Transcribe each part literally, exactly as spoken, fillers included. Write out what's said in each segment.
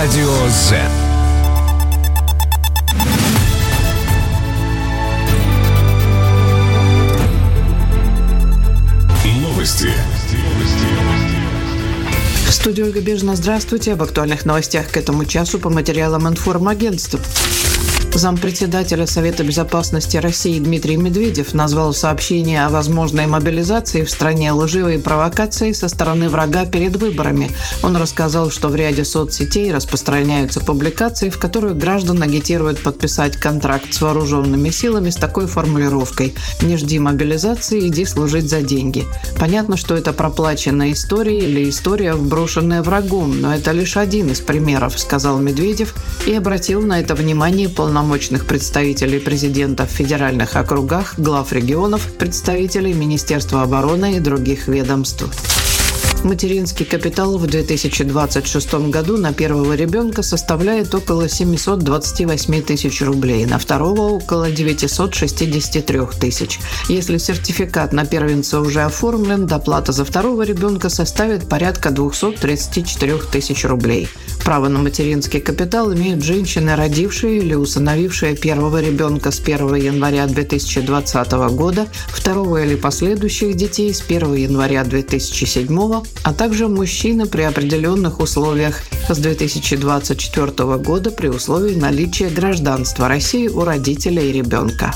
Радио Z. Новости. В студии Ольга Бежина. Здравствуйте. Об актуальных новостях к этому часу по материалам информагентств. Зампредседателя Совета безопасности России Дмитрий Медведев назвал сообщение о возможной мобилизации в стране лживой провокацией со стороны врага перед выборами. Он рассказал, что в ряде соцсетей распространяются публикации, в которых граждан агитируют подписать контракт с вооруженными силами с такой формулировкой: «Не жди мобилизации, иди служить за деньги». Понятно, что это проплаченная история или история, вброшенная врагом, но это лишь один из примеров, сказал Медведев и обратил на это внимание полномочий мощных представителей президента в федеральных округах, глав регионов, представителей Министерства обороны и других ведомств. Материнский капитал в две тысячи двадцать шестом году на первого ребенка составляет около семьсот двадцать восемь тысяч рублей, на второго – около девятьсот шестьдесят три тысяч. Если сертификат на первенца уже оформлен, доплата за второго ребенка составит порядка двести тридцать четыре тысячи рублей. Право на материнский капитал имеют женщины, родившие или усыновившие первого ребенка с первого января две тысячи двадцатого года, второго или последующих детей с первого января две тысячи седьмого, а также мужчины при определенных условиях с две тысячи двадцать четвёртого года при условии наличия гражданства России у родителя и ребенка.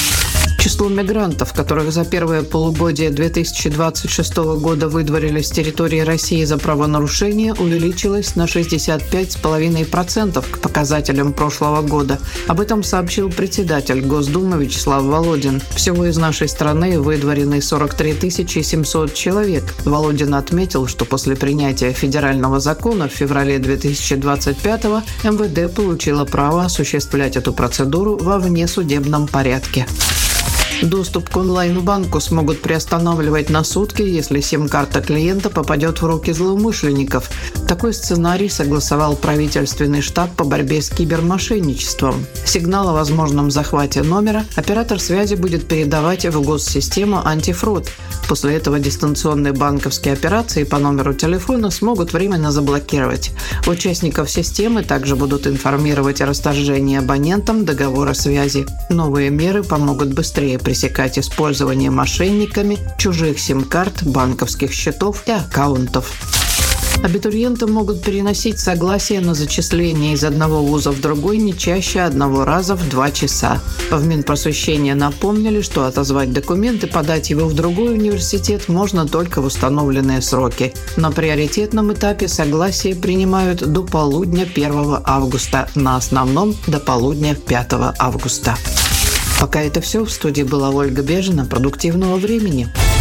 Число мигрантов, которых за первое полугодие две тысячи двадцать шестого года выдворили с территории России за правонарушение, увеличилось на шестьдесят пять целых пять десятых процента к показателям прошлого года. Об этом сообщил председатель Госдумы Вячеслав Володин. Всего из нашей страны выдворены сорок три тысячи семьсот человек. Володин отметил, что после принятия федерального закона в феврале две тысячи двадцать пятого эм вэ дэ получило право осуществлять эту процедуру во внесудебном порядке. Доступ к онлайн-банку смогут приостанавливать на сутки, если сим-карта клиента попадет в руки злоумышленников. Такой сценарий согласовал правительственный штаб по борьбе с кибермошенничеством. Сигнал о возможном захвате номера оператор связи будет передавать в госсистему антифрод. После этого дистанционные банковские операции по номеру телефона смогут временно заблокировать. Участников системы также будут информировать о расторжении абонентам договора связи. Новые меры помогут быстрее пресекать использование мошенниками чужих сим-карт, банковских счетов и аккаунтов. Абитуриенты могут переносить согласие на зачисление из одного вуза в другой не чаще одного раза в два часа. В Минпросвещении напомнили, что отозвать документ и подать его в другой университет можно только в установленные сроки. На приоритетном этапе согласие принимают до полудня первого августа, на основном – до полудня пятого августа. Пока это все. В студии была Ольга Бежина. Продуктивного времени.